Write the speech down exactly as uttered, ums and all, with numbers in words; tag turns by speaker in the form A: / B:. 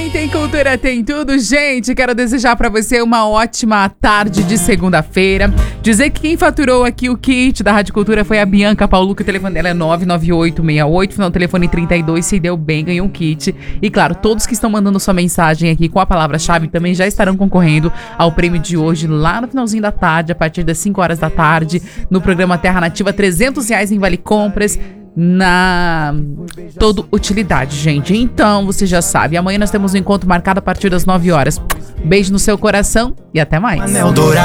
A: Quem tem cultura tem tudo, gente. Quero desejar pra você uma ótima tarde de segunda-feira. Dizer que quem faturou aqui o kit da Rádio Cultura foi a Bianca Paulo, que o telefone dela é nove nove oito seis oito, final telefone trinta e dois, se deu bem, ganhou um kit. E claro, todos que estão mandando sua mensagem aqui com a palavra-chave também já estarão concorrendo ao prêmio de hoje, lá no finalzinho da tarde, a partir das cinco horas da tarde, no programa Terra Nativa, trezentos reais em Vale Compras, na Todo Utilidade, gente. Então, você já sabe, amanhã nós temos um encontro marcado a partir das nove horas. Beijo no seu coração e até mais.